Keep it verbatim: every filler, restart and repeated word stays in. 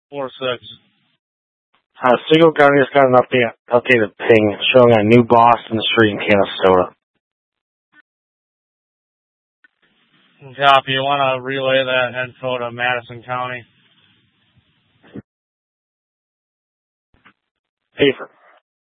four six. Uh, Signal County just got an update, updated ping showing a new Boston Street in Canastota. Copy. You want to relay that info to Madison County? Paper.